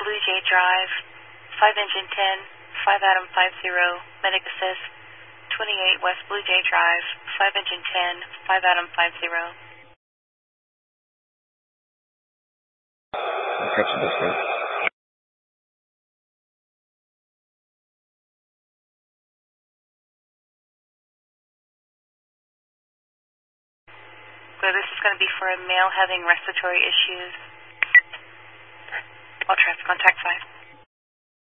Blue Jay Drive, 5 Engine 10, 5 Adam 50, Medic Assist, 28 West Blue Jay Drive, 5 Engine 10, 5 Adam 50. I'm catching this right. So this is going to be for a male having respiratory issues. All traffic on TAC 5.